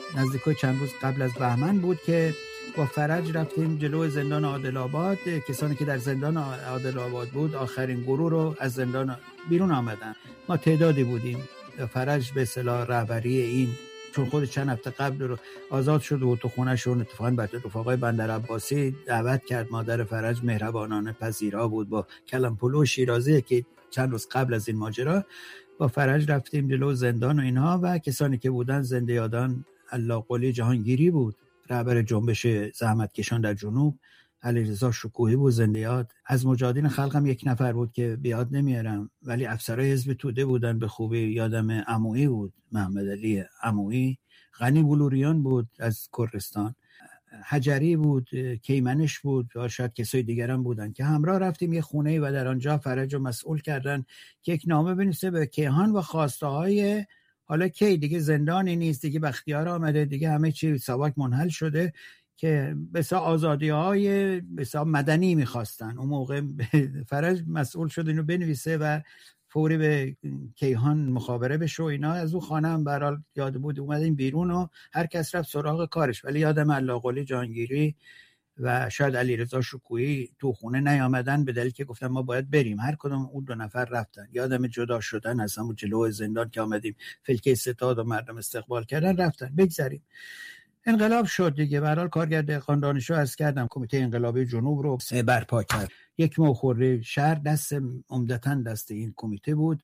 نزدیکای چند روز قبل از بهمن بود که با فرج رفتیم جلو زندان عادل آباد. کسانی که در زندان عادل آباد بود آخرین گروه رو از زندان بیرون آمدن. ما تعدادی بودیم. فرج به اصطلاح رهبری این، چون خود چند هفته قبل رو آزاد شده بود تو خونه‌شون، اتفاقاً بعد رفقای بندر عباسی دعوت کرد. مادر فرج مهربانانه پذیرا بود با کلم‌پلو شیرازی که چند روز قبل از این ماجرا با فرج رفتیم جلو زندان و اینها. و کسانی که بودن زنده یادان الله قلی جهانگیری بود، رهبر جنبش زحمتکشان در جنوب، علیرضا شکوهی بود زنده یاد. از مجاهدین خلقم یک نفر بود که بیاد نمیارم، ولی افسرهای حزب توده بودن به خوبی. یادم عمویی بود، محمد علی عمویی، غنی بلوریان بود از کردستان، حجری بود، کیمنش بود و شاید کسای دیگر هم بودن که همراه رفتیم یه خونه و در آنجا فرج رو مسئول کردن که یک نامه بنویسه به کیهان و خواسته های حالا کی دیگه زندانی نیست، دیگه بختیار آمده، دیگه همه چی ساواک منحل شده، که بسیار آزادی‌های بسیار مدنی می‌خواستن. اون موقع فرج مسئول شد اینو بنویسه و فوری به کیهان مخابره بشه و اینا. از اون خانه هم برحال یاد بود اومدیم بیرون و هر کس رفت سراغ کارش. ولی یادم الله قلی جهانگیری و شاید علیرضا شکوهی تو خونه نیامدن به دلیل که گفتن ما باید بریم. هر کدوم اون دو نفر رفتن. یادم جدا شدن از همون جلو زندان که آمدیم فلکه ستاد و مردم استقبال کردن رفتن. بگذاریم انقلاب شد دیگه. به هر حال کارگر دهقان دانشجو عرض کردم کمیته انقلابی جنوب رو برپا کرد. یک موخوره شهر دست عمدتاً دست این کمیته بود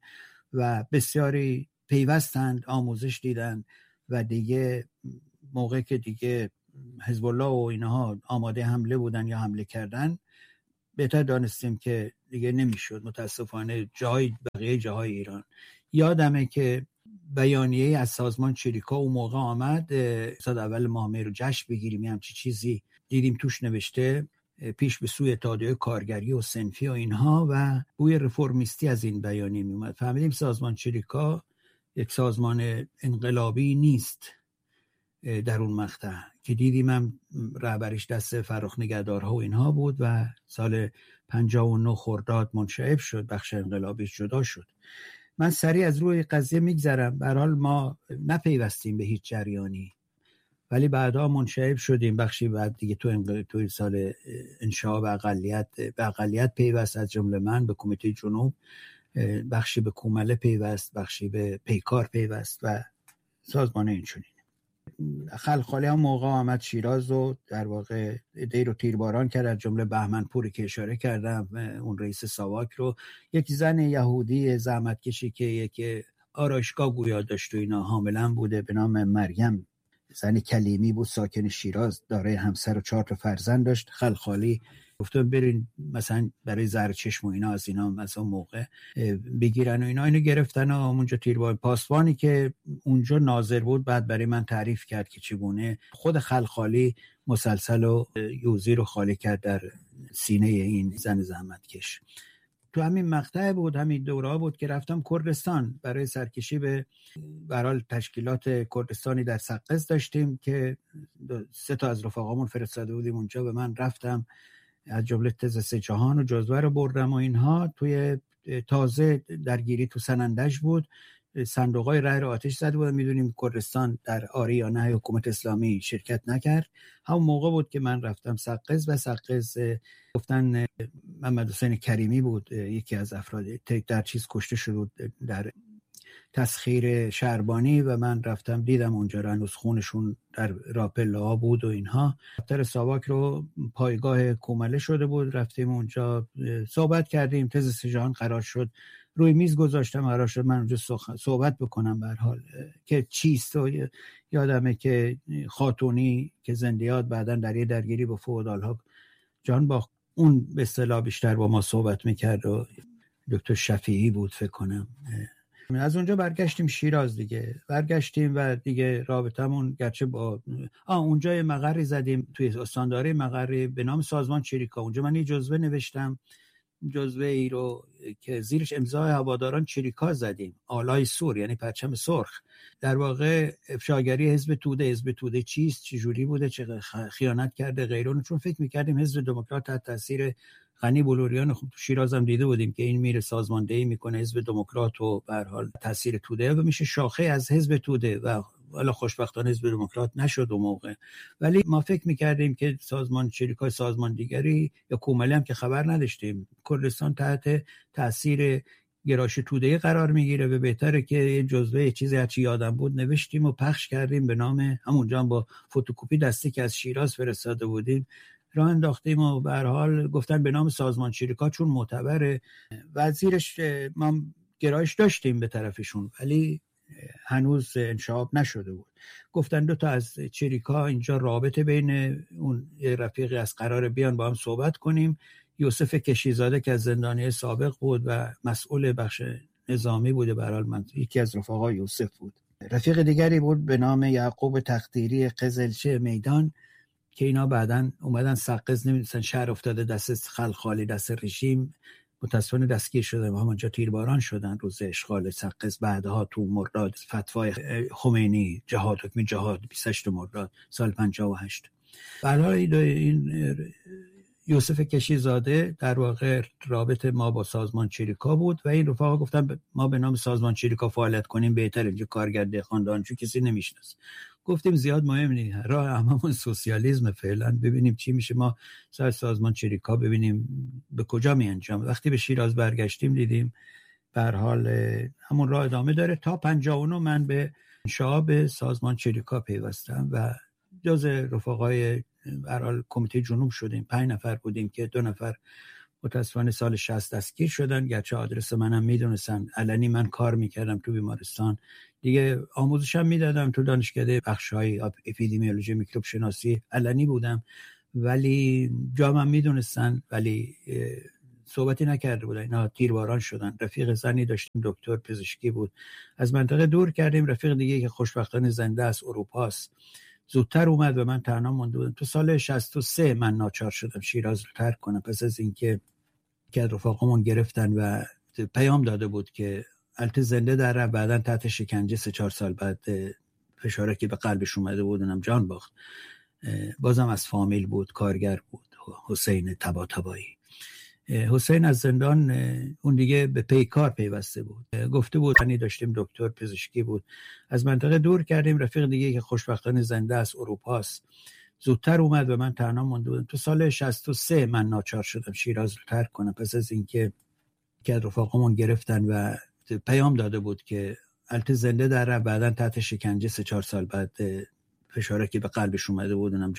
و بسیاری پیوستند، آموزش دیدن و دیگه موقع که دیگه حزب الله و اینها آماده حمله بودن یا حمله کردن، بهتر دانستیم که دیگه نمیشد متاسفانه بقیه جاهای ایران. یادمه که بیانیه از سازمان چریکا اون موقع آمد، استاد اول ماه مهر رو جشن بگیریم، همچی چیزی دیدیم توش نوشته پیش به سوی اتحادیه کارگری و صنفی و اینها و بوی رفرمیستی از این بیانیه می اومد. فهمیدیم سازمان چریکا یک سازمان انقلابی نیست در اون مقطع، که دیدیم هم رهبریش دست فرخ نگهدارها و اینها بود و سال 59 خرداد منشعب شد، بخش انقلابیش جدا شد. من سریع از روی قضیه میگذرم. به هر حال ما نپیوستیم به هیچ جریانی، ولی بعدا منشعب شدیم. بخشی بعد دیگه تو سال انشاء به اقلیت پیوست، از جمله من به کمیته جنوب، بخشی به کومله پیوست، بخشی به پیکار پیوست و سازمان اینچنین. خلخالی هم موقع آمد شیراز و در واقع دی رو تیرباران کرد، از جمله بهمنپوری که اشاره کردم، اون رئیس ساواک رو. یک زن یهودی زحمتکشی که یک آرایشگاه گویا داشت و اینا، حامله‌ام بوده، به نام مریم، زن کلیمی بود، ساکن شیراز، دارای همسر و 4 فرزند داشت. خلخالی گفتم برین مثلا برای زهر چشم و اینا از اینا مثلا موقع بگیرن و اینا. اینو گرفتن و اونجا تیربار. پاسبانی که اونجا ناظر بود بعد برای من تعریف کرد که چگونه خود خلخالی مسلسل و یوزی رو خالی کرد در سینه این زن زحمتکش. تو همین مقطع بود، همین دوره بود که رفتم کردستان برای سرکشی به برحال تشکیلات کردستانی در سقز داشتیم که 3 تا از رفقامون فرستاده بودیم اونجا. به من رفتم از جمله تز سه جهان و جزوه رو بردم و اینها. توی تازه درگیری تو سنندج بود، صندوقای رای رو آتش زده بود. میدونیم کردستان در آری یا نه حکومت اسلامی شرکت نکرد. همون موقع بود که من رفتم سقز و سقز گفتن محمد حسین کریمی بود یکی از افراد در چیز کشته شد در تسخیر شهربانی و من رفتم دیدم اونجا هنوز خونشون در راپله ها بود و اینها. دفتر ساواک رو پایگاه کومله شده بود، رفتیم اونجا صحبت کردیم. تز سجان قرار شد روی میز گذاشتم، قرار شد من اونجا صحبت بکنم به هر حال که چیست. و یادمه که خاتونی که زندیات بعداً در یه درگیری با فئودال‌ها جان باخت، اون به اصطلاح بیشتر با ما صحبت میکرد و دکتر شفیعی بود فکر کنم. از اونجا برگشتیم شیراز دیگه، برگشتیم و دیگه رابطمون گرچه با اونجا مقری زدیم توی استانداری مقری به نام سازمان چریکا. اونجا من یه جزوه نوشتم، جزوه ای رو که زیرش امضای هواداران چریکا زدیم، آلای سور یعنی پرچم سرخ. در واقع افشاگری حزب توده چیست، چجوری بوده، چه خیانت کرده غیرون، چون فکر میکردیم حزب دموکرات تحت تاثیر غنی بلوریان خب تو شیراز هم دیده بودیم که این میره سازماندهی میکنه حزب دموکرات و به هر حال تاثیر توده و میشه شاخه از حزب توده و حالا خوشبختانه حزب دموکرات نشد اون موقع. ولی ما فکر میکردیم که سازمان چریکای سازمان دیگری یا کوملی هم که خبر نداشتیم، کردستان تحت تاثیر گرایش توده‌ای قرار میگیره و بهتره که یه جزوه چیزی هرچی یادم بود نوشتیم و پخش کردیم به نام همونجا با فتوکپی دستی که از شیراز فرستاده بودیم راه انداختیم و به هر حال گفتن به نام سازمان چریکا چون معتبره. وزیرش ما گرایش داشتیم به طرفشون ولی هنوز انشعاب نشده بود. گفتن 2 تا از چریکا اینجا رابطه بین اون رفیقی از قرار بیان با هم صحبت کنیم. یوسف کشیزاده که از زندانی سابق بود و مسئول بخش نظامی بوده، به هر حال من یکی از رفقای یوسف بود. رفیق دیگری بود به نام یعقوب تقدیری قزلچه میدان که اینا بعدن اومدن سقز نمیدونستن شهر افتاده دست خلخالی دست رژیم، متاسفانه دستگیر شدن و همونجا تیرباران شدن روز اشغال سقز. بعدها تو مرداد فتوای خمینی جهاد حکم جهاد 28 مرداد سال 58. برای این یوسف کشیزاده در واقع رابط ما با سازمان چریکا بود و این رفقا گفتن ما به نام سازمان چریکا فعالیت کنیم بهتره، اینجا کارگر دهقان دانشجو کسی نمیشناسه. گفتیم زیاد مهم نیست، راه هممون سوسیالیسم فعلا، ببینیم چی میشه. ما سر سازمان چریکا ببینیم به کجا می انجام. وقتی به شیراز برگشتیم دیدیم به هر حال همون راه ادامه داره. تا 59 من به شعب سازمان چریکا پیوستم و جز رفقای به هر حال کمیته جنوب شدیم. 5 نفر بودیم که 2 نفر متاسفانه سال 60 دستگیر شدن، گرچه آدرس منم میدونستن. علنی من کار میکردم تو بیمارستان دیگه، آموزشم میدادم تو دانشکده بخش‌های اپیدمیولوژی میکروب شناسی، علنی بودم ولی جامم میدونستن ولی صحبتی نکرده بودن. اینا تیرباران شدن. رفیق زنی داشتیم دکتر پزشکی بود، از منطقه دور کردیم. رفیق دیگه که خوشبختانه زنده است اروپاست زودتر اومد و من تنها مونده بودم. تو سال 63 من ناچار شدم شیراز رو ترک کنم پس از اینکه رفاقمون گرفتن و پیام داده بود که البته زنده در بعدن تحت شکنجه 3-4 سال بعد فشاری که به قلبش اومده بود اونم جان باخت. بازم از فامیل بود، کارگر بود، حسین طباطبایی. حسین از زندان اون دیگه به پیکار پیوسته بود. گفته بود یعنی داشتیم دکتر پزشکی بود، از منطقه دور کردیم. رفیق دیگه که خوشبختانه زنده است اروپاست زودتر اومد و من تنها مونده بودم. تو سال 63 من ناچار شدم شیراز رو ترک کنم پس از اینکه رفاقمون گرفتن و پیام داده بود که البته زنده در بعدن تحت شکنجه 3-4 سال بعد فشاری که به قلبش اومده بود اونم